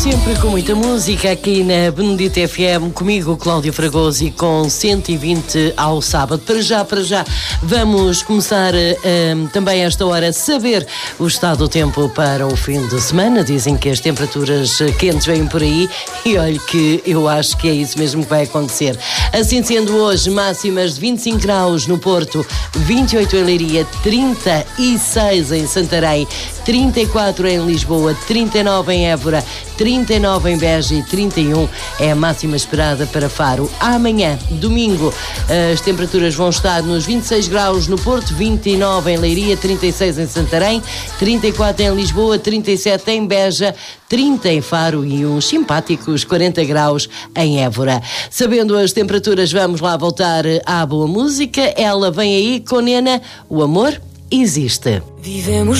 Sempre com muita música aqui na Benedito FM, comigo Cláudio Fragoso, e com 120 ao sábado. Para já, vamos começar também a esta hora a saber o estado do tempo para o fim de semana. Dizem que as temperaturas quentes vêm por aí e olha que eu acho que é isso mesmo que vai acontecer. Assim sendo, hoje máximas de 25 graus no Porto, 28 em Leiria, 36 em Santarém, 34 em Lisboa, 39 em Évora, 39 em Beja e 31 é a máxima esperada para Faro. Amanhã, domingo, as temperaturas vão estar nos 26 graus no Porto, 29 em Leiria, 36 em Santarém, 34 em Lisboa, 37 em Beja, 30 em Faro e uns simpáticos 40 graus em Évora. Sabendo as temperaturas, vamos lá voltar à boa música. Ela vem aí com Nena, o amor existe. Vivemos